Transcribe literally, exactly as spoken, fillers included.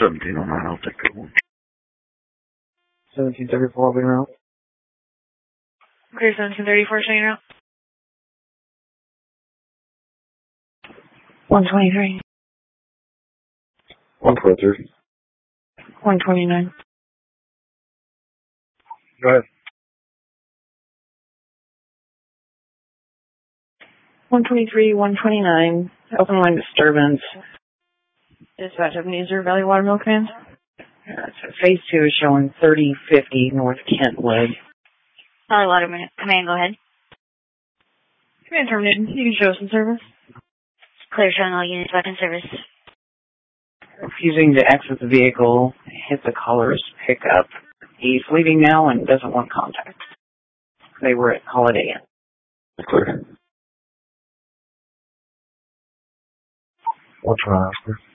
seventeen oh nine, I'll take that one. seventeen thirty-four will be around. Okay, seventeen thirty-four, staying out. one twenty-three. one twenty-three. one twenty-nine. Go ahead. one twenty-three, one twenty-nine. Open line disturbance. Dispatch of User Valley Watermill Command. Uh, so phase two is showing thirty fifty North Kentwood. Valley Watermill Command, go ahead. Command terminated. You can show some service. Clear showing all units back in service. Refusing to exit the vehicle, hit the caller's pickup. He's leaving now and doesn't want contact. They were at Holiday Inn. Clear. What's wrong, Oscar?